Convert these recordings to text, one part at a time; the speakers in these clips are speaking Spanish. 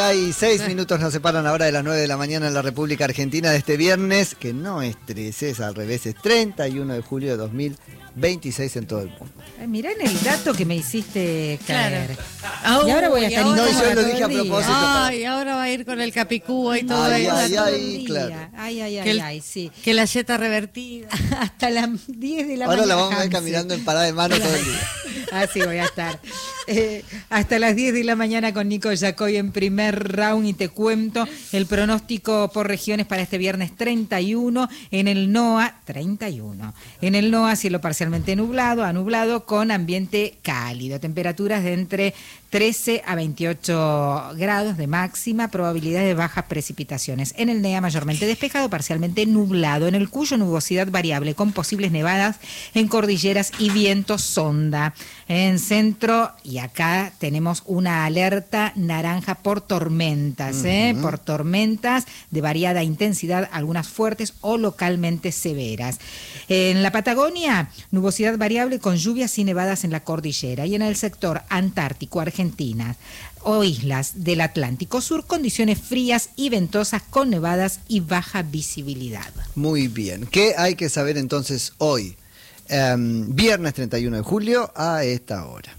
ay, 6 minutos nos separan ahora de las 9 de la mañana en la República Argentina de este viernes, que no es 13, es al revés, es 31 de julio de 2026 en todo el mundo. Mirá en el dato que me hiciste caer. Claro. Y ahora voy a estar No, yo lo todo dije a el día. propósito. Ay, ahora va a ir con el capicúa y todo eso. Claro. Ay, sí. Que la yeta revertida. Hasta las 10 de la Ahora mañana. la vamos a ver caminando en parada de mano todo el día. Así voy a estar. Hasta las 10 de la mañana con Nico Yacoy en primer round y te cuento el pronóstico por regiones para este viernes 31. En el NOA, 31. En el NOA, cielo parcialmente nublado, a nublado con ambiente cálido. Temperaturas de entre 13 a 28 grados de máxima, probabilidad de bajas precipitaciones. En el NEA mayormente despejado, parcialmente nublado. En el Cuyo, nubosidad variable con posibles nevadas en cordilleras y viento sonda. En centro, y acá tenemos una alerta naranja por tormentas, por tormentas de variada intensidad, algunas fuertes o localmente severas. En la Patagonia, nubosidad variable con lluvias y nevadas en la cordillera. Y en el sector antártico, Argentina o islas del Atlántico Sur, condiciones frías y ventosas con nevadas y baja visibilidad. Muy bien. ¿Qué hay que saber entonces hoy? Viernes 31 de julio a esta hora.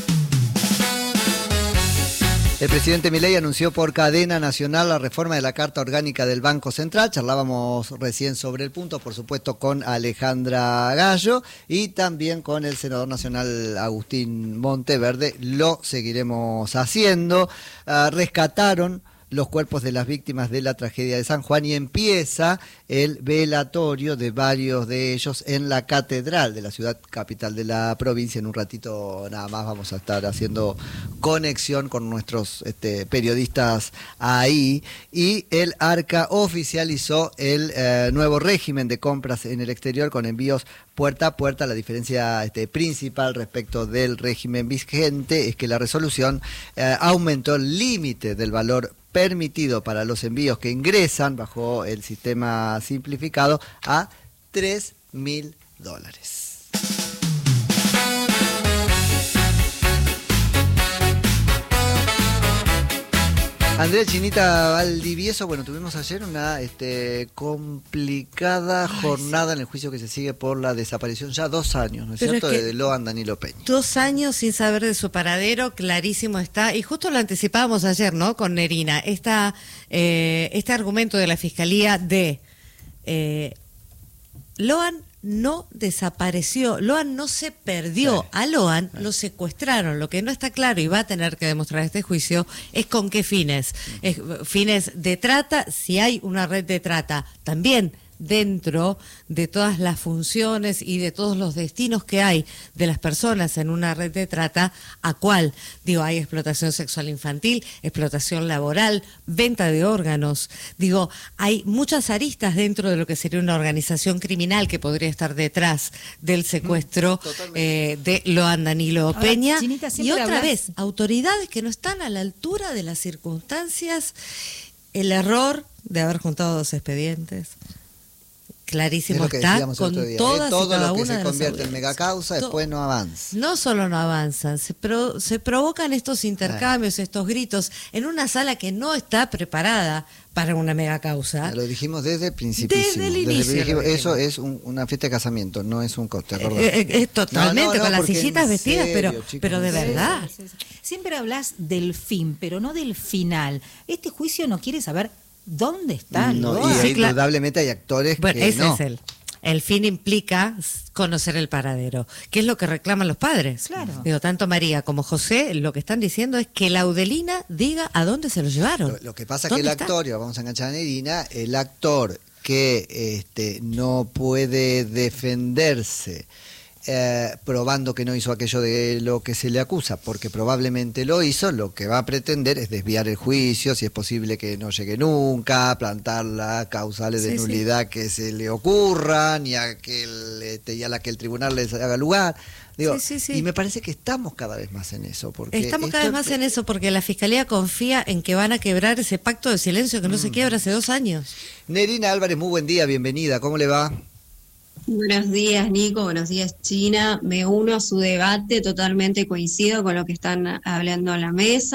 El presidente Milei anunció por cadena nacional la reforma de la Carta Orgánica del Banco Central. Charlábamos recién sobre el punto, por supuesto, con Alejandra Gallo y también con el senador nacional Agustín Monteverde. Lo seguiremos haciendo. Rescataron los cuerpos de las víctimas de la tragedia de San Juan y empieza el velatorio de varios de ellos en la catedral de la ciudad capital de la provincia. En un ratito nada más vamos a estar haciendo conexión con nuestros periodistas ahí. Y el ARCA oficializó el nuevo régimen de compras en el exterior con envíos puerta a puerta. La diferencia principal respecto del régimen vigente es que la resolución aumentó el límite del valor permitido para los envíos que ingresan bajo el sistema simplificado a $3.000. Andrea Chinita Valdivieso, bueno, tuvimos ayer una complicada jornada en el juicio que se sigue por la desaparición, ya 2 años, ¿no es cierto?, de Loan Danilo Peña. 2 años sin saber de su paradero, clarísimo está, y justo lo anticipábamos ayer, ¿no?, con Nerina, este argumento de la Fiscalía de Loan no desapareció, Loan no se perdió, a Loan lo secuestraron. Lo que no está claro y va a tener que demostrar este juicio es con qué fines. Fines de trata, si hay una red de trata, también dentro de todas las funciones y de todos los destinos que hay de las personas en una red de trata, ¿a cuál? Digo, hay explotación sexual infantil, explotación laboral, venta de órganos. Digo, hay muchas aristas dentro de lo que sería una organización criminal que podría estar detrás del secuestro de Loan Danilo Peña. Ahora, Chinita, y otra vez, autoridades que no están a la altura de las circunstancias, el error de haber juntado 2 expedientes. Clarísimo está, con todas y cada una de las autoridades. Todo lo que se convierte en megacausa después no avanza. No solo no avanzan, se provocan estos intercambios, estos gritos, en una sala que no está preparada para una megacausa. Lo dijimos desde el principio. Desde el inicio. Eso es una fiesta de casamiento, no es un cóctel. Totalmente, con las sillitas vestidas, serio, pero de verdad. Sí. Siempre hablas del fin, pero no del final. Este juicio no quiere saber ¿dónde está? No, y indudablemente hay actores que ese no. Es el fin implica conocer el paradero, que es lo que reclaman los padres. Claro. Digo, tanto María como José, lo que están diciendo es que la Laudelina diga a dónde se lo llevaron. Lo que pasa es que el actor, y vamos a enganchar a Nerina, el actor que no puede defenderse probando que no hizo aquello de lo que se le acusa, porque probablemente lo hizo, lo que va a pretender es desviar el juicio, si es posible que no llegue nunca, plantar las causales de nulidad que se le ocurran y a la que el tribunal les haga lugar. Digo, y me parece que estamos cada vez más en eso. Estamos cada vez más en eso porque la Fiscalía confía en que van a quebrar ese pacto de silencio que no se quiebra hace 2 años. Nerina Álvarez, muy buen día, bienvenida, ¿cómo le va? Buenos días, Nico, buenos días, China. Me uno a su debate, totalmente coincido con lo que están hablando en la mesa.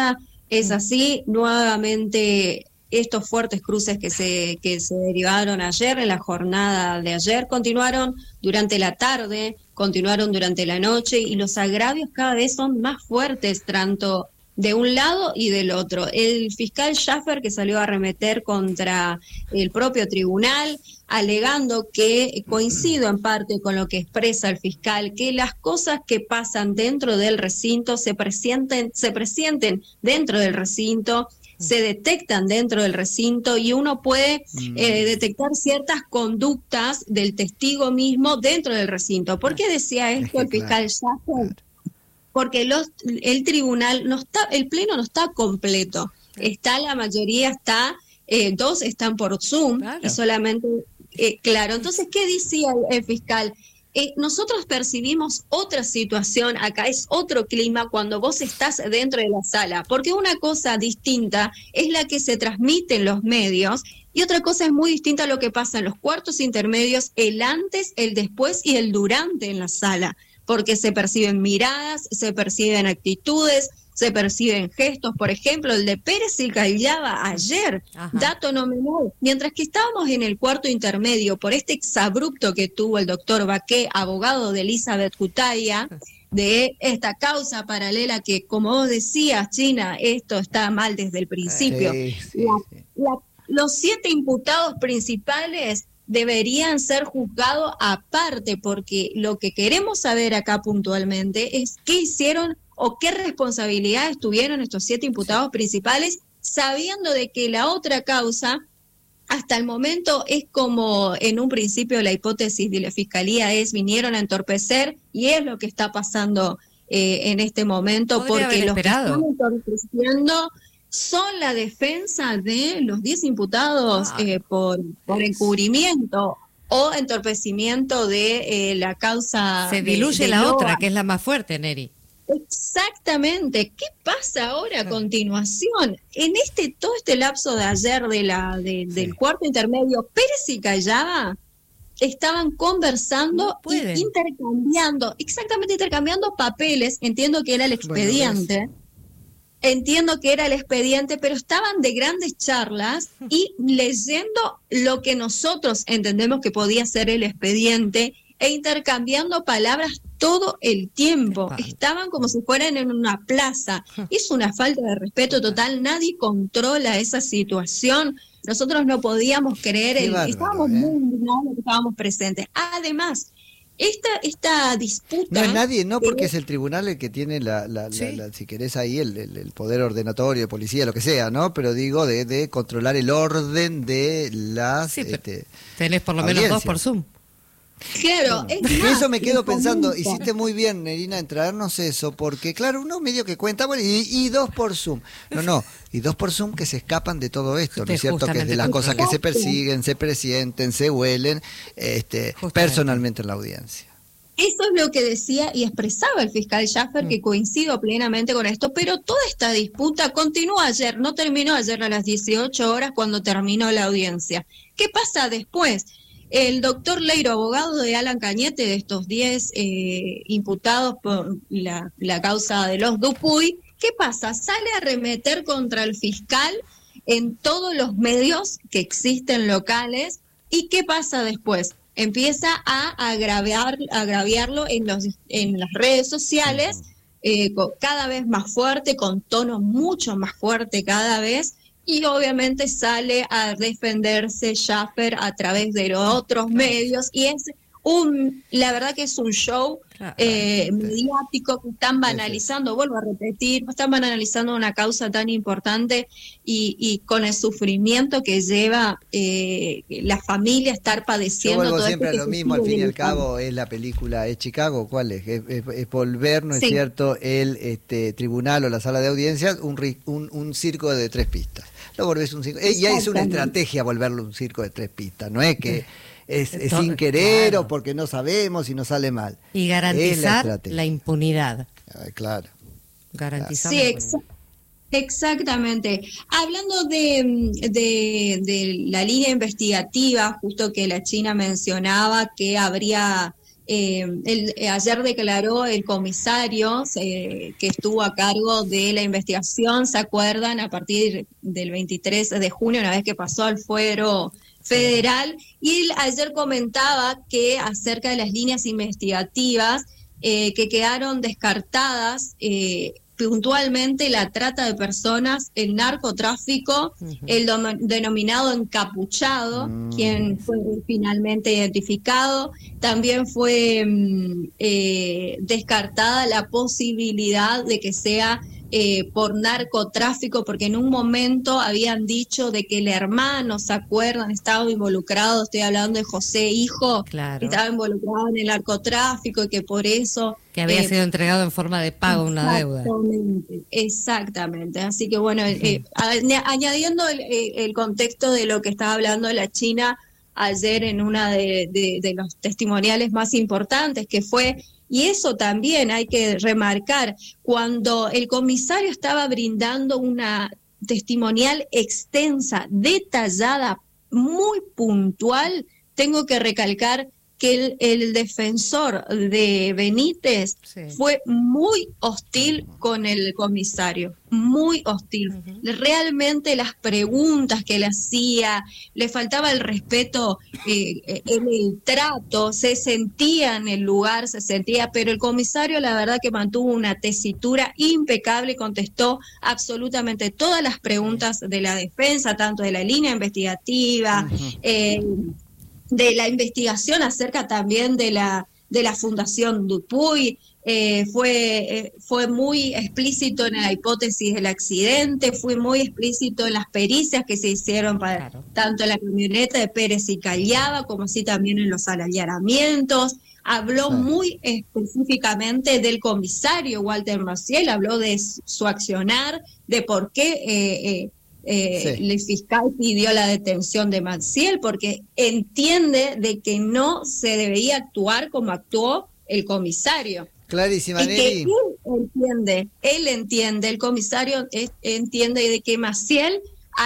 Es así, nuevamente estos fuertes cruces que se derivaron ayer, en la jornada de ayer, continuaron durante la tarde, continuaron durante la noche, y los agravios cada vez son más fuertes, tanto de un lado y del otro. El fiscal Schaffer, que salió a arremeter contra el propio tribunal, alegando que, coincido en parte con lo que expresa el fiscal, que las cosas que pasan dentro del recinto se presienten dentro del recinto, se detectan dentro del recinto, y uno puede detectar ciertas conductas del testigo mismo dentro del recinto. ¿Por qué decía esto el fiscal Schaffer? Porque el tribunal no está, el pleno no está completo. Está la mayoría, dos están por Zoom, claro. Y solamente, claro. Entonces, ¿qué decía el fiscal? Nosotros percibimos otra situación, acá es otro clima cuando vos estás dentro de la sala, porque una cosa distinta es la que se transmite en los medios, y otra cosa es muy distinta a lo que pasa en los cuartos intermedios, el antes, el después y el durante en la sala, porque se perciben miradas, se perciben actitudes, se perciben gestos. Por ejemplo, el de Pérez y Callaba ayer, dato no menor. Mientras que estábamos en el cuarto intermedio, por este exabrupto que tuvo el doctor Baqué, abogado de Elizabeth Cutaya, de esta causa paralela que, como vos decías, China, esto está mal desde el principio. Los 7 imputados principales deberían ser juzgados aparte, porque lo que queremos saber acá puntualmente es qué hicieron o qué responsabilidades tuvieron estos 7 imputados principales, sabiendo de que la otra causa, hasta el momento, es como en un principio la hipótesis de la Fiscalía vinieron a entorpecer, y es lo que está pasando en este momento, porque los que están entorpeciendo son la defensa de los 10 imputados por encubrimiento o entorpecimiento de la causa. Se diluye la otra, que es la más fuerte, Neri. Exactamente. ¿Qué pasa ahora a continuación? En todo este lapso de ayer del cuarto intermedio, Pérez y Callaba estaban conversando e intercambiando papeles. Entiendo que era el expediente. Pero estaban de grandes charlas y leyendo lo que nosotros entendemos que podía ser el expediente, e intercambiando palabras todo el tiempo. Estaban como si fueran en una plaza. Es una falta de respeto total. Nadie controla esa situación. Nosotros no podíamos creer, estábamos muy indignados que estábamos presentes. Además, esta disputa... No es nadie, no, porque es el tribunal el que tiene si querés ahí, el poder ordenatorio, de policía, lo que sea, ¿no? Pero digo, de controlar el orden de las... tenés por lo menos 2 por Zoom. Claro, eso me quedo pensando. Hiciste muy bien, Nerina, en traernos eso, porque claro, uno medio que cuenta, bueno, y 2 por Zoom. Y 2 por Zoom que se escapan de todo esto, ¿no es cierto? Que es de las cosas que se persiguen, se presienten, se huelen personalmente en la audiencia. Eso es lo que decía y expresaba el fiscal Schaffer, que coincido plenamente con esto, pero toda esta disputa continuó ayer, no terminó ayer a las 18 horas cuando terminó la audiencia. ¿Qué pasa después? El doctor Leiro, abogado de Alan Cañete, de estos 10 imputados por la causa de los Dupuy, ¿qué pasa? Sale a arremeter contra el fiscal en todos los medios que existen locales. ¿Y qué pasa después? Empieza a agraviarlo en las redes sociales, cada vez más fuerte, con tono mucho más fuerte cada vez. Y obviamente sale a defenderse Schaffer a través de otros medios, y la verdad que es un show mediático que están banalizando, vuelvo a repetir, están banalizando una causa tan importante y con el sufrimiento que lleva la familia estar padeciendo. Yo vuelvo siempre a lo mismo, al fin y al cabo es la película, ¿es Chicago? ¿Cuál es? Es volver, ¿no es cierto?, el tribunal o la sala de audiencias un circo de 3 pistas. Lo volvés un circo, y es una estrategia volverlo un circo de 3 pistas, no es que es sin querer o porque no sabemos y no sale mal. Y garantizar la impunidad. Claro. Garantizar la impunidad. Exactamente. Hablando de la línea investigativa, justo que la China mencionaba que habría Ayer declaró el comisario que estuvo a cargo de la investigación, ¿se acuerdan? A partir del 23 de junio, una vez que pasó al fuero federal, y él ayer comentaba que acerca de las líneas investigativas que quedaron descartadas, puntualmente la trata de personas, el narcotráfico, el denominado encapuchado, quien fue finalmente identificado. También fue descartada la posibilidad de que sea por narcotráfico, porque en un momento habían dicho de que el hermano, ¿se acuerdan?, estaba involucrado, estoy hablando de José Hijo, claro, estaba involucrado en el narcotráfico y que por eso... Que había sido entregado en forma de pago una deuda. Exactamente. Así que bueno, añadiendo el contexto de lo que estaba hablando la China ayer en una de los testimoniales más importantes, que fue, y eso también hay que remarcar, cuando el comisario estaba brindando una testimonial extensa, detallada, muy puntual, tengo que recalcar que el defensor de Benítez fue muy hostil con el comisario, muy hostil. Realmente las preguntas que le hacía, le faltaba el respeto en el trato, se sentía en el lugar, pero el comisario la verdad que mantuvo una tesitura impecable, contestó absolutamente todas las preguntas de la defensa, tanto de la línea investigativa, de la investigación acerca también de la Fundación Dupuy, fue muy explícito en la hipótesis del accidente, fue muy explícito en las pericias que se hicieron para tanto en la camioneta de Pérez y Callaba, como así también en los allanamientos. Habló muy específicamente del comisario Walter Maciel, habló de su accionar, de por qué el fiscal pidió la detención de Maciel, porque entiende de que no se debería actuar como actuó el comisario. Clarísima, Nelly. Él entiende, el comisario entiende de que Maciel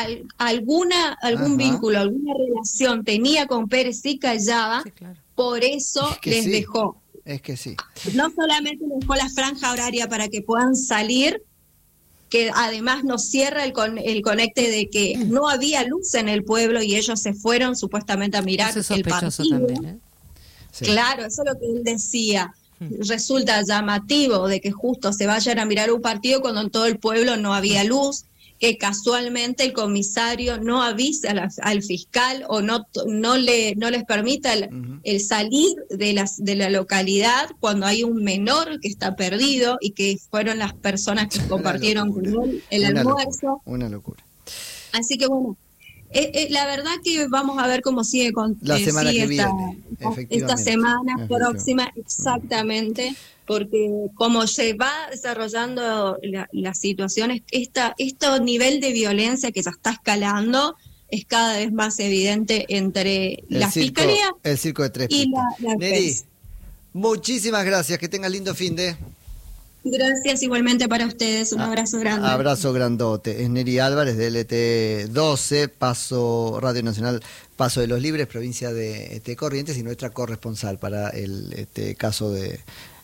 algún vínculo, alguna relación tenía con Pérez y Callaba, por eso dejó. Es que sí. No solamente les dejó la franja horaria para que puedan salir, que además nos cierra el conecte de que no había luz en el pueblo y ellos se fueron supuestamente a mirar el partido. También, Claro, eso es lo que él decía. Resulta llamativo de que justo se vayan a mirar un partido cuando en todo el pueblo no había luz, que casualmente el comisario no avisa al fiscal o no les permita el salir de la localidad cuando hay un menor que está perdido y que fueron las personas que compartieron con él el almuerzo. Una locura. Así que bueno, la verdad que vamos a ver cómo sigue la semana que viene, esta semana próxima, exactamente, porque como se va desarrollando la situación, este nivel de violencia que ya está escalando es cada vez más evidente entre la Fiscalía el circo de tres y la Neri, muchísimas gracias, que tengas lindo fin de... Gracias igualmente para ustedes, un abrazo grande. Abrazo grandote. Es Neri Álvarez de LT12, Radio Nacional Paso de los Libres, provincia de Corrientes, y nuestra corresponsal para el caso de...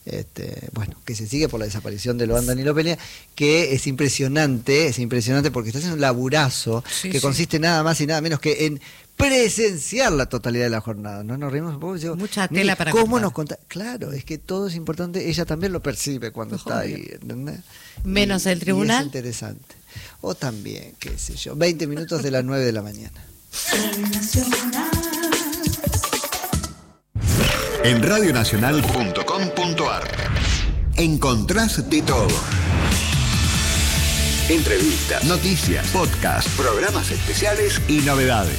que se sigue por la desaparición de Loan Danilo Peña, que es impresionante porque está haciendo un laburazo que consiste nada más y nada menos que en presenciar la totalidad de la jornada. No nos reímos un poco. Digo, mucha tela para ¿cómo nos contar? Claro, es que todo es importante. Ella también lo percibe cuando está ahí, ¿entendés? Menos el tribunal. Es interesante. O también, qué sé yo, 20 minutos de las 9 de la mañana. En radionacional.com.ar encontrás de todo. Entrevistas, noticias, podcasts, programas especiales y novedades.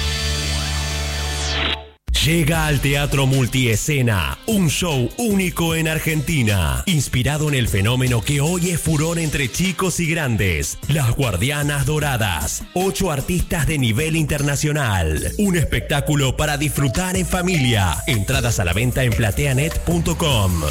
Llega al Teatro Multiescena, un show único en Argentina, inspirado en el fenómeno que hoy es furor entre chicos y grandes, Las Guardianas Doradas, 8 artistas de nivel internacional, un espectáculo para disfrutar en familia, entradas a la venta en plateanet.com.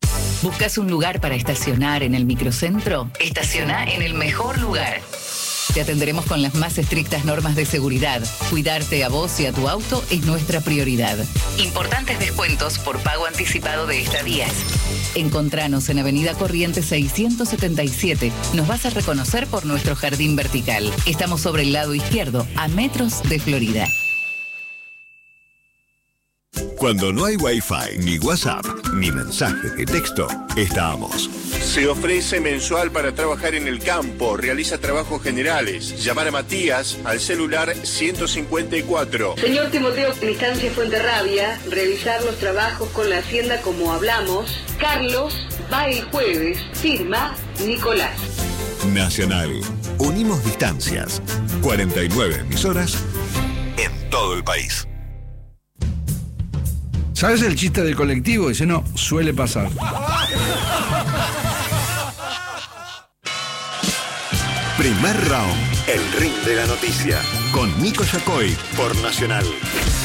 ¿Buscas un lugar para estacionar en el microcentro? Estaciona en el mejor lugar. Te atenderemos con las más estrictas normas de seguridad. Cuidarte a vos y a tu auto es nuestra prioridad. Importantes descuentos por pago anticipado de estadías. Encontranos en Avenida Corrientes 677. Nos vas a reconocer por nuestro jardín vertical. Estamos sobre el lado izquierdo, a metros de Florida. Cuando no hay Wi-Fi, ni WhatsApp, ni mensajes de texto, estamos. Se ofrece mensual para trabajar en el campo, realiza trabajos generales. Llamar a Matías al celular 154. Señor Timoteo Instancia Fuenterrabia, revisar los trabajos con la Hacienda como hablamos. Carlos va el jueves, firma Nicolás. Nacional. Unimos distancias. 49 emisoras en todo el país. ¿Sabes el chiste del colectivo? Dice, no, suele pasar. Primer round, el ring de la noticia, con Nico Yacoy por Nacional.